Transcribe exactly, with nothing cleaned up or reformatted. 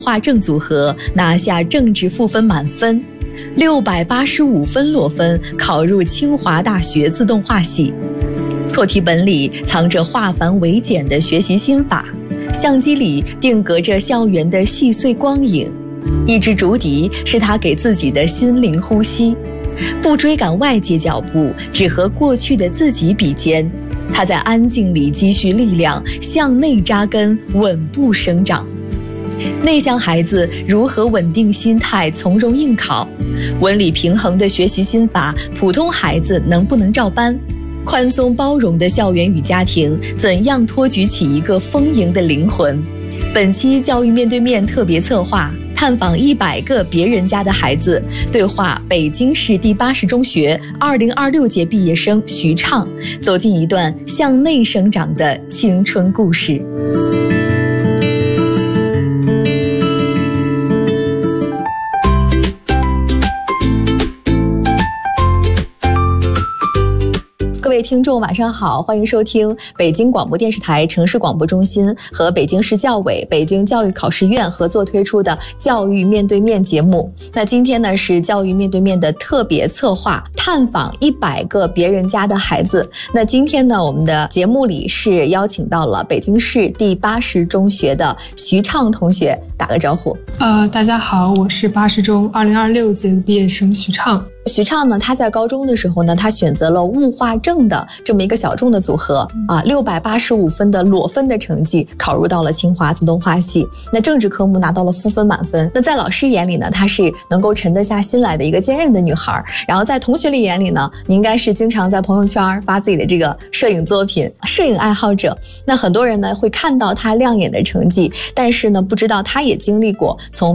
化政组合拿下政治赋分满分，六百八十五分裸分考入清华大学自动化系。错题本里藏着化繁为简的学习心法，相机里定格着校园的细碎光影。一支竹笛是他给自己的心灵呼吸，不追赶外界脚步，只和过去的自己比肩。他在安静里积蓄力量，向内扎根，稳步生长。内向孩子如何稳定心态，从容应考？文理平衡的学习心法，普通孩子能不能照搬？宽松包容的校园与家庭，怎样托举起一个丰盈的灵魂？本期教育面对面特别策划，探访一百个别人家的孩子，对话北京市第八十中学二零二六届毕业生徐畅，走进一段向内生长的青春故事。各位听众晚上好，欢迎收听北京广播电视台城市广播中心和北京市教委、北京教育考试院合作推出的教育面对面节目。那今天呢是教育面对面的特别策划，探访一百个别人家的孩子。那今天呢我们的节目里是邀请到了北京市第八十中学的徐畅同学，打个招呼。 呃，大家好，我是八十中二零二六届的毕业生徐畅。 徐畅呢，他在高中的时候呢，他选择了物化政的这么一个小众的组合啊，六百八十五分的裸分的成绩考入到了清华自动化系。那政治科目拿到了赋分满分。那在老师眼里呢，她是能够沉得下心来的一个坚韧的女孩。然后在同学里眼里呢，你应该是经常在朋友圈发自己的这个摄影作品，摄影爱好者。那很多人呢会看到她亮眼的成绩，但是呢不知道她也经历过从